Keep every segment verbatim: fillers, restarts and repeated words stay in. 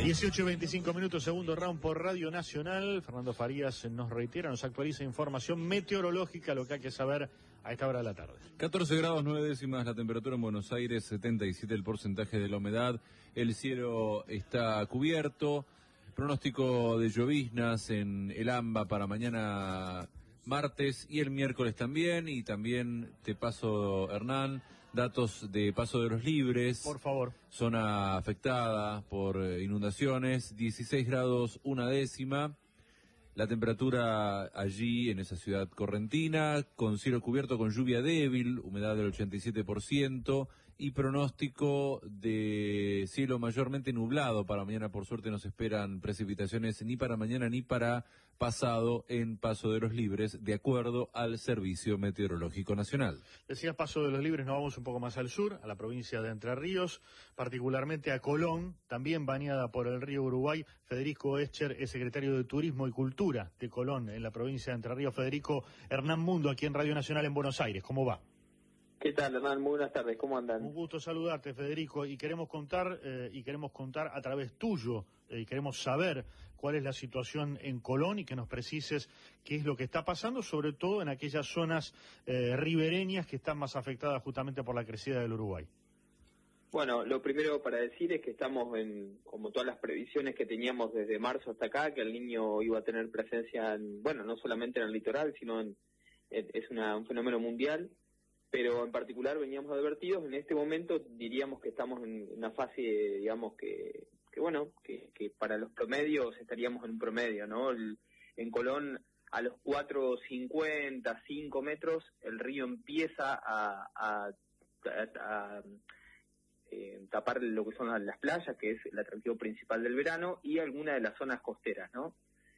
dieciocho y veinticinco minutos, segundo round por Radio Nacional. Fernando Farías nos reitera, nos actualiza información meteorológica, lo que hay que saber a esta hora de la tarde. catorce grados nueve décimas la temperatura en Buenos Aires, setenta y siete el porcentaje de la humedad, el cielo está cubierto, pronóstico de lloviznas en el AMBA para mañana martes y el miércoles también, y también te paso, Hernán, datos de Paso de los Libres. Por favor. Zona afectada por inundaciones, dieciséis grados una décima. La temperatura allí en esa ciudad correntina, con cielo cubierto con lluvia débil, humedad del ochenta y siete por ciento y pronóstico de cielo mayormente nublado para mañana. Por suerte no se esperan precipitaciones ni para mañana ni para pasado en Paso de los Libres, de acuerdo al Servicio Meteorológico Nacional. Decías Paso de los Libres, nos vamos un poco más al sur, a la provincia de Entre Ríos, particularmente a Colón, también bañada por el río Uruguay. Federico Escher es secretario de Turismo y Cultura de Colón, en la provincia de Entre Ríos. Federico, Hernán Mundo, aquí en Radio Nacional en Buenos Aires, ¿cómo va? ¿Qué tal, Hernán? Muy buenas tardes, ¿cómo andan? Un gusto saludarte, Federico, y queremos contar, eh, y queremos contar a través tuyo, eh, y queremos saber cuál es la situación en Colón y que nos precises qué es lo que está pasando, sobre todo en aquellas zonas eh, ribereñas que están más afectadas justamente por la crecida del Uruguay. Bueno, lo primero para decir es que estamos en, como todas las previsiones que teníamos desde marzo hasta acá, que el Niño iba a tener presencia, en, bueno, no solamente en el litoral, sino en, es una, un fenómeno mundial, pero en particular veníamos advertidos. En este momento diríamos que estamos en una fase, digamos, que, que bueno, que, que para los promedios estaríamos en un promedio, ¿no? El, en Colón, a los cuatro cincuenta, cinco metros, el río empieza a... a, a, a Eh, tapar lo que son las playas, que es el atractivo principal del verano, y algunas de las zonas costeras, ¿no?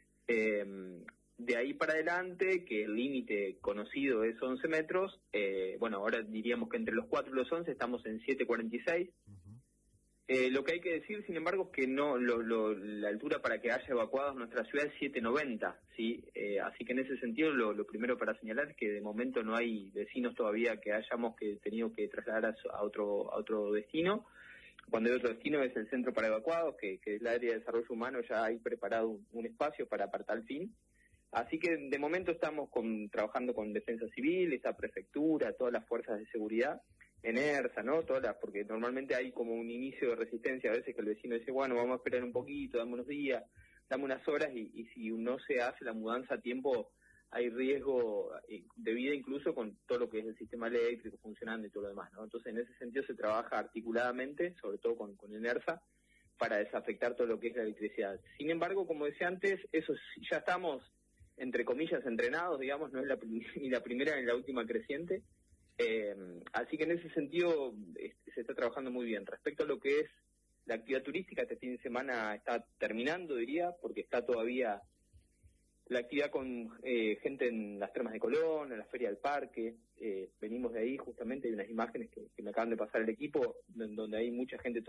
Eh, de ahí para adelante, que el límite conocido es once metros, eh, bueno, ahora diríamos que entre los cuatro y los once estamos en siete cuarenta y seis. Uh-huh. Eh, lo que hay que decir, sin embargo, es que no lo, lo, la altura para que haya evacuados nuestra ciudad es siete noventa, ¿sí? Eh, así que en ese sentido lo, lo primero para señalar es que de momento no hay vecinos todavía que hayamos que tenido que trasladar a, a otro a otro destino. Cuando hay otro destino es el centro para evacuados, que, que es el área de desarrollo humano, ya hay preparado un, un espacio para tal fin. Así que de momento estamos con, trabajando con Defensa Civil, esta prefectura, todas las fuerzas de seguridad, en ERSA, ¿no? Todas las, porque normalmente hay como un inicio de resistencia, a veces que el vecino dice, bueno, vamos a esperar un poquito, dame unos días, dame unas horas, y, y si no se hace la mudanza a tiempo, hay riesgo de vida incluso con todo lo que es el sistema eléctrico funcionando y todo lo demás, ¿no? Entonces, en ese sentido se trabaja articuladamente, sobre todo con, con el ERSA, para desafectar todo lo que es la electricidad. Sin embargo, como decía antes, eso ya estamos, entre comillas, entrenados, digamos, no es la, ni la primera ni la última creciente. Eh, así que en ese sentido este, se está trabajando muy bien. Respecto a lo que es la actividad turística, este fin de semana está terminando, diría, porque está todavía la actividad con eh, gente en las termas de Colón, en la Feria del Parque. Eh, venimos de ahí justamente, hay unas imágenes que, que me acaban de pasar el equipo, donde hay mucha gente